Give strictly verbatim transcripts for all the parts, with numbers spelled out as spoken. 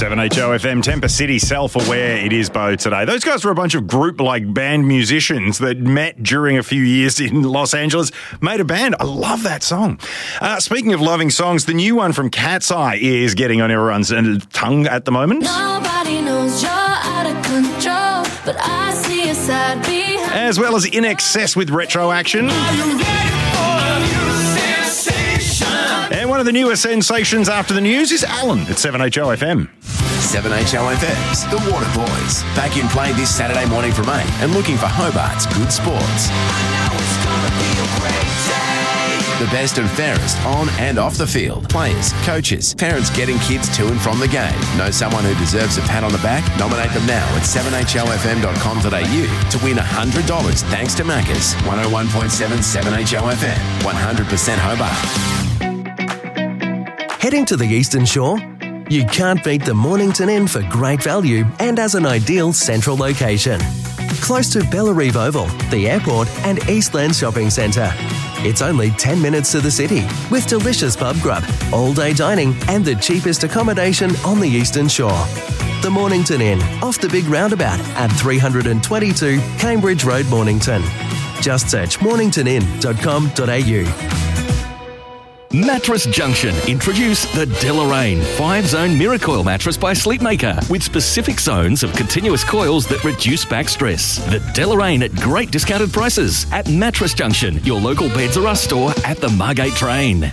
seven H O F M, Temper City, self-aware. It is Bo today. Those guys were a bunch of group-like band musicians that met during a few years in Los Angeles, made a band. I love that song. Uh, speaking of loving songs, the new one from Cat's Eye is getting on everyone's tongue at the moment. Nobody knows you're out of control, but I see a side behind. As well as In Excess with Retro Action. Are you ready for a new sensation? And one of the newest sensations after the news is Alan at seven H O F M. seven H O F M's The Water Boys. Back in play this Saturday morning from eight and looking for Hobart's good sports. I know it's gonna be a great day. The best and fairest on and off the field. Players, coaches, parents getting kids to and from the game. Know someone who deserves a pat on the back? Nominate them now at seven H O F M dot com dot A U to win one hundred dollars thanks to Macca's. one oh one point seven seven H O F M. one hundred percent Hobart. Heading to the Eastern Shore? You can't beat the Mornington Inn for great value and as an ideal central location. Close to Bellareve Oval, the airport and Eastland Shopping Centre. It's only ten minutes to the city with delicious pub grub, all-day dining and the cheapest accommodation on the Eastern Shore. The Mornington Inn, off the big roundabout at three twenty-two Cambridge Road, Mornington. Just search mornington inn dot com dot A U. Mattress Junction introduce the Deloraine five-zone Miracoil mattress by Sleepmaker with specific zones of continuous coils that reduce back stress. The Deloraine at great discounted prices at Mattress Junction, your local Beds R Us store at the Margate Train.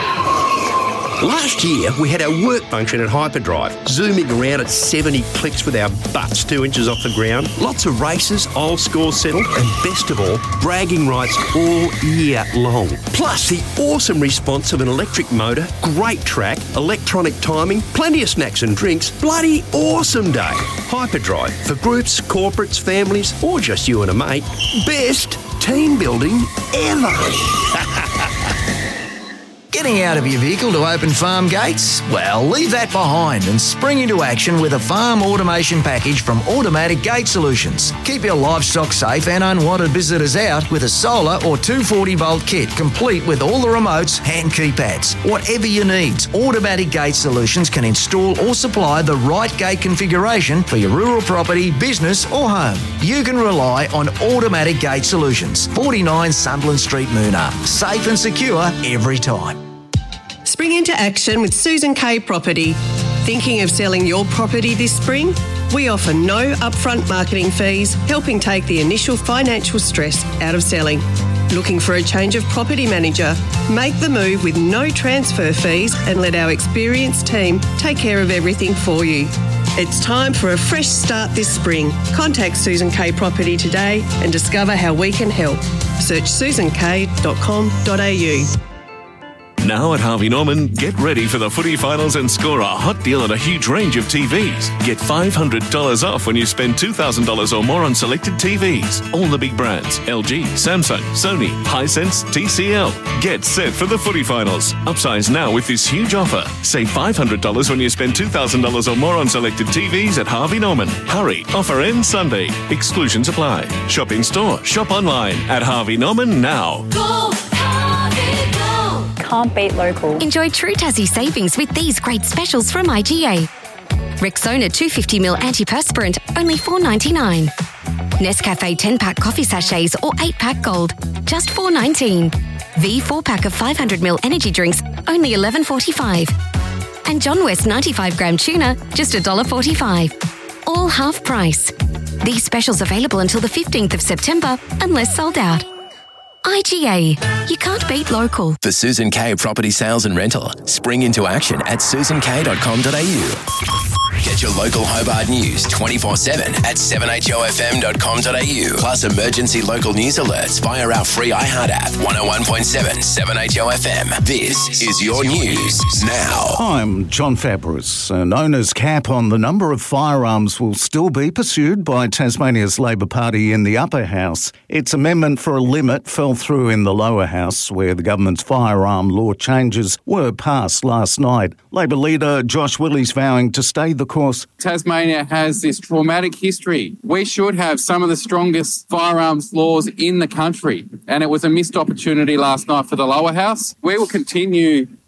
Last year, we had our work function at Hyperdrive, zooming around at seventy clicks with our butts two inches off the ground. Lots of races, old scores settled, and best of all, bragging rights all year long. Plus, the awesome response of an electric motor, great track, electronic timing, plenty of snacks and drinks. Bloody awesome day. Hyperdrive, for groups, corporates, families, or just you and a mate. Best team building ever. Getting out of your vehicle to open farm gates? Well, leave that behind and spring into action with a farm automation package from Automatic Gate Solutions. Keep your livestock safe and unwanted visitors out with a solar or two forty volt kit complete with all the remotes and keypads. Whatever your needs, Automatic Gate Solutions can install or supply the right gate configuration for your rural property, business or home. You can rely on Automatic Gate Solutions, forty-nine Sunderland Street, Moona. Safe and secure every time. Spring into action with Susan K Property. Thinking of selling your property this spring? We offer no upfront marketing fees, helping take the initial financial stress out of selling. Looking for a change of property manager? Make the move with no transfer fees and let our experienced team take care of everything for you. It's time for a fresh start this spring. Contact Susan K Property today and discover how we can help. Search susan k dot com dot A U. Now at Harvey Norman, get ready for the footy finals and score a hot deal on a huge range of T Vs. Get five hundred dollars off when you spend two thousand dollars or more on selected T Vs. All the big brands, L G, Samsung, Sony, Hisense, T C L. Get set for the footy finals. Upsize now with this huge offer. Save five hundred dollars when you spend two thousand dollars or more on selected T Vs at Harvey Norman. Hurry, offer ends Sunday. Exclusions apply. Shop in store, shop online at Harvey Norman now. Go, Harvey, go. Can't beat local. Enjoy true Tassie savings with these great specials from I G A. Rexona two hundred fifty milliliter antiperspirant, only four ninety-nine. Nescafe ten pack coffee sachets or eight pack gold, just four nineteen. V four pack of five hundred milliliter energy drinks, only eleven forty-five. And John West ninety-five gram tuna, just one dollar forty-five. All half price. These specials available until the fifteenth of September, unless sold out. I G A. You can't beat local. For Susan K Property Sales and Rental, spring into action at susan k dot com dot A U. Get your local Hobart news twenty-four seven at seven H O F M dot com dot A U. Plus emergency local news alerts via our free iHeart app. one oh one point seven, seven H O F M. This is your news now. I'm John Fabris. An owner's cap on the number of firearms will still be pursued by Tasmania's Labor Party in the upper house. Its amendment for a limit fell through in the lower house, where the government's firearm law changes were passed last night. Labor leader Josh Willey's vowing to stay the course. Tasmania has this traumatic history. We should have some of the strongest firearms laws in the country, and it was a missed opportunity last night for the lower house. We will continue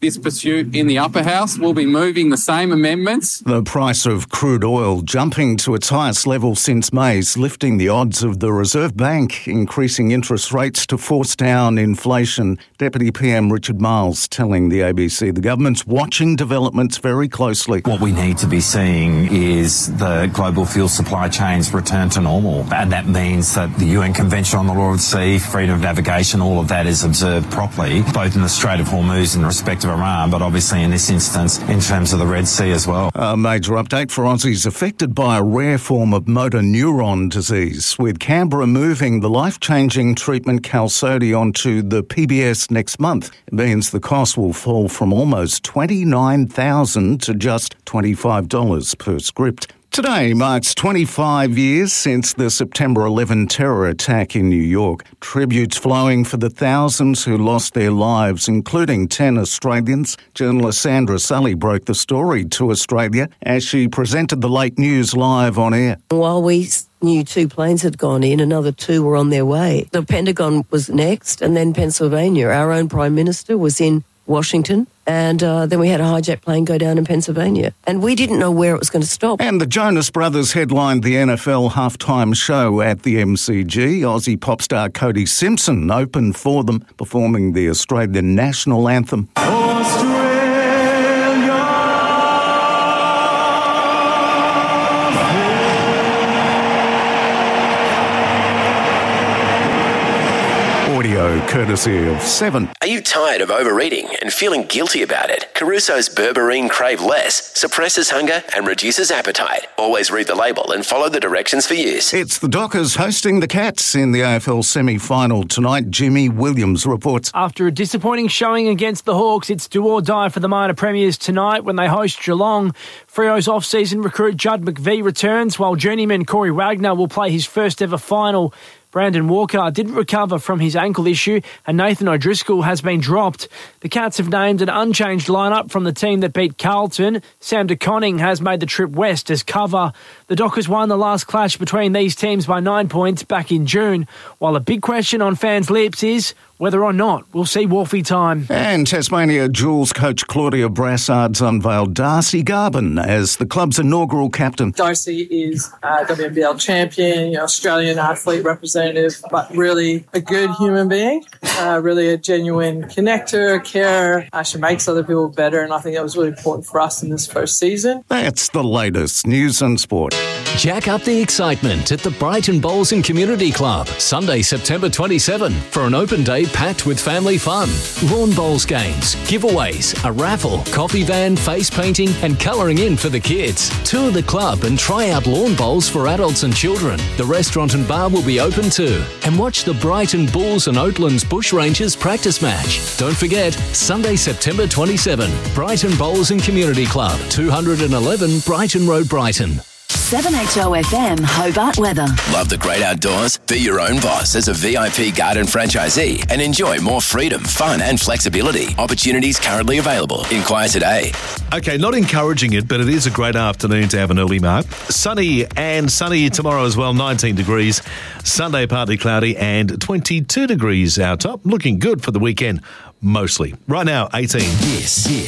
this pursuit in the upper house. We'll be moving the same amendments. The price of crude oil jumping to its highest level since May's, lifting the odds of the Reserve Bank increasing interest rates to force down inflation. Deputy P M Richard Marles telling the A B C the government's watching developments very closely. What we need to be seeing is the global fuel supply chains return to normal, and that means that the U N Convention on the Law of the Sea, freedom of navigation, all of that is observed properly, both in the Strait of Hormuz in respect of Iran, but obviously in this instance in terms of the Red Sea as well. A major update for Aussies affected by a rare form of motor neuron disease, with Canberra moving the life-changing treatment Qalsody onto the P B S next month. It means the cost will fall from almost twenty-nine thousand dollars to just twenty-five dollars per script. Today marks twenty-five years since the September eleventh terror attack in New York. Tributes flowing for the thousands who lost their lives, including ten Australians. Journalist Sandra Sully broke the story to Australia as she presented the late news live on air. While we knew two planes had gone in, another two were on their way. The Pentagon was next, and then Pennsylvania. Our own Prime Minister was in Washington, and uh, then we had a hijacked plane go down in Pennsylvania. And we didn't know where it was going to stop. And the Jonas Brothers headlined the N F L halftime show at the M C G. Aussie pop star Cody Simpson opened for them, performing the Australian national anthem. Australia. Audio courtesy of Seven. Are you tired of overeating and feeling guilty about it? Caruso's Berberine Crave Less suppresses hunger and reduces appetite. Always read the label and follow the directions for use. It's the Dockers hosting the Cats in the A F L semi-final tonight. Jimmy Williams reports. After a disappointing showing against the Hawks, it's do or die for the minor premiers tonight when they host Geelong. Freo's off-season recruit Judd McVie returns, while journeyman Corey Wagner will play his first ever final. Brandon Walker didn't recover from his ankle issue and Nathan O'Driscoll has been dropped. The Cats have named an unchanged lineup from the team that beat Carlton. Sam De Koning has made the trip west as cover. The Dockers won the last clash between these teams by nine points back in June, while a big question on fans' lips is whether or not we'll see Wolfie time. And Tasmania Jules coach Claudia Brassard's unveiled Darcy Garvin as the club's inaugural captain. Darcy is a W N B L champion, you know, Australian athlete representative, but really a good human being, uh, really a genuine connector, carer. Uh, she makes other people better, and I think that was really important for us in this first season. That's the latest news and sport. Jack up the excitement at the Brighton Bowls and Community Club, Sunday, September twenty-seventh, for an open day packed with family fun. Lawn bowls games, giveaways, a raffle, coffee van, face painting and colouring in for the kids. Tour the club and try out lawn bowls for adults and children. The restaurant and bar will be open too. And watch the Brighton Bulls and Oatlands Bushrangers practice match. Don't forget, Sunday, September twenty-seventh, Brighton Bowls and Community Club, two eleven Brighton Road, Brighton. seven H O F M Hobart weather. Love the great outdoors? Be your own boss as a V I P garden franchisee and enjoy more freedom, fun and flexibility. Opportunities currently available. Inquire today. Okay, not encouraging it, but it is a great afternoon to have an early mark. Sunny and sunny tomorrow as well, nineteen degrees. Sunday partly cloudy and twenty-two degrees our top. Looking good for the weekend, mostly. Right now, eighteen. Yes, yes.